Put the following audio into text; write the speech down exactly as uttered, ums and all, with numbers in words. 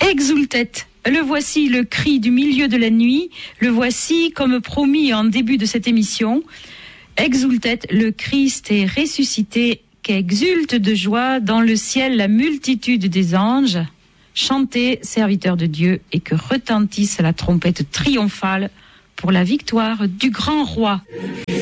Exultet, le voici le cri du milieu de la nuit, le voici comme promis en début de cette émission. Exultet, le Christ est ressuscité, qu'exulte de joie dans le ciel la multitude des anges. Chantez, serviteurs de Dieu, et que retentisse la trompette triomphale pour la victoire du grand roi.